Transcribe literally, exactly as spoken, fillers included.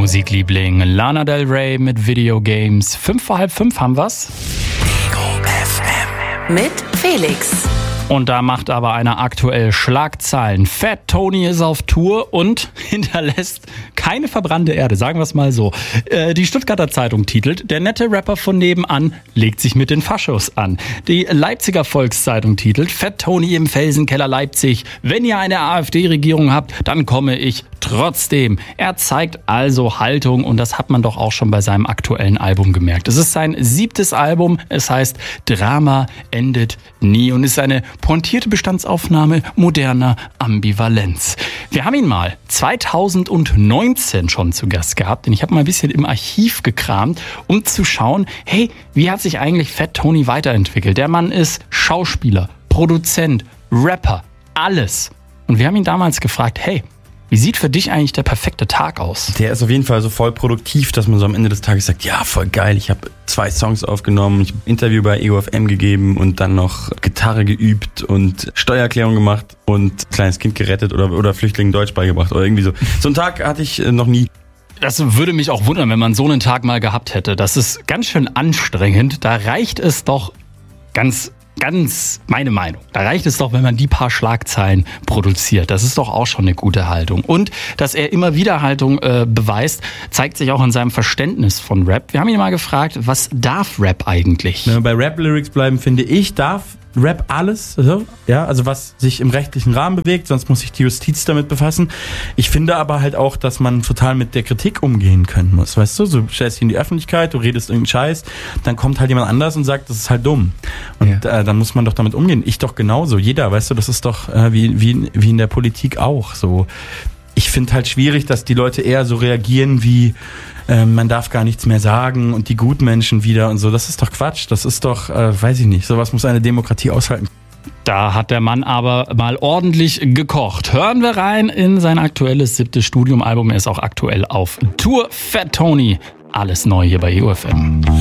Musikliebling Lana Del Rey mit Videogames. Fünf vor halb fünf haben wir's. Ego F M. Mit Felix. Und da macht aber einer aktuell Schlagzeilen. Fat Tony ist auf Tour und hinterlässt keine verbrannte Erde, sagen wir es mal so. Äh, die Stuttgarter Zeitung titelt, der nette Rapper von nebenan legt sich mit den Faschos an. Die Leipziger Volkszeitung titelt, Fat Tony im Felsenkeller Leipzig. Wenn ihr eine AfD-Regierung habt, dann komme ich trotzdem. Er zeigt also Haltung und das hat man doch auch schon bei seinem aktuellen Album gemerkt. Es ist sein siebtes Album, es heißt Drama endet nie und ist eine pointierte Bestandsaufnahme moderner Ambivalenz. Wir haben ihn mal zweitausendneunzehn schon zu Gast gehabt, denn ich habe mal ein bisschen im Archiv gekramt, um zu schauen, hey, wie hat sich eigentlich Fat Tony weiterentwickelt? Der Mann ist Schauspieler, Produzent, Rapper, alles. Und wir haben ihn damals gefragt, hey, wie sieht für dich eigentlich der perfekte Tag aus? Der ist auf jeden Fall so voll produktiv, dass man so am Ende des Tages sagt, ja, voll geil, ich habe zwei Songs aufgenommen, ich habe ein Interview bei Ego F M gegeben und dann noch Gitarre geübt und Steuererklärung gemacht und ein kleines Kind gerettet oder, oder Flüchtlingen Deutsch beigebracht oder irgendwie so. So einen Tag hatte ich noch nie. Das würde mich auch wundern, wenn man so einen Tag mal gehabt hätte. Das ist ganz schön anstrengend. Da reicht es doch ganz... Ganz meine Meinung. Da reicht es doch, wenn man die paar Schlagzeilen produziert. Das ist doch auch schon eine gute Haltung. Und dass er immer wieder Haltung äh, beweist, zeigt sich auch in seinem Verständnis von Rap. Wir haben ihn mal gefragt, was darf Rap eigentlich? Wenn wir bei Rap-Lyrics bleiben, finde ich, darf Rap alles, so, ja, also was sich im rechtlichen Rahmen bewegt, sonst muss sich die Justiz damit befassen. Ich finde aber halt auch, dass man total mit der Kritik umgehen können muss, weißt du, so stellst dich in die Öffentlichkeit, du redest irgendeinen Scheiß, dann kommt halt jemand anders und sagt, das ist halt dumm. Und ja. äh, dann muss man doch damit umgehen. Ich doch genauso, jeder, weißt du, das ist doch äh, wie, wie, wie in der Politik auch so. Ich finde halt schwierig, dass die Leute eher so reagieren wie, äh, man darf gar nichts mehr sagen und die Gutmenschen wieder und so. Das ist doch Quatsch. Das ist doch, äh, weiß ich nicht, sowas muss eine Demokratie aushalten. Da hat der Mann aber mal ordentlich gekocht. Hören wir rein in sein aktuelles siebtes Studiumalbum. Er ist auch aktuell auf Tour. Fat Tony. Alles neu hier bei Ego F M.